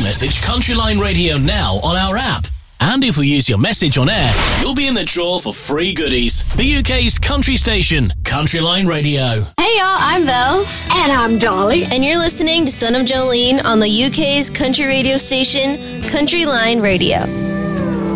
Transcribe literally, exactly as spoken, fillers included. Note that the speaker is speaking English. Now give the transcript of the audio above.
Message Countryline Radio now on our app. And if we use your message on air, you'll be in the draw for free goodies. The U K's country station, Countryline Radio. Hey y'all, I'm Vels. And I'm Dolly. And you're listening to Son of Jolene on the U K's country radio station, Countryline Radio.